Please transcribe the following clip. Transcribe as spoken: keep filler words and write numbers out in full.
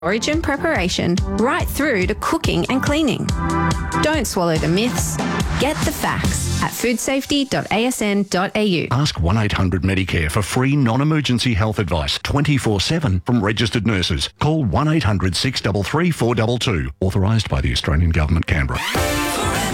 origin preparation, right through to cooking and cleaning. Don't swallow the myths. Get the facts at food safety dot a s n dot a u. Ask one eight hundred Medicare for free non-emergency health advice twenty-four seven from registered nurses. Call one eight hundred six three three four two two. Authorised by the Australian Government, Canberra.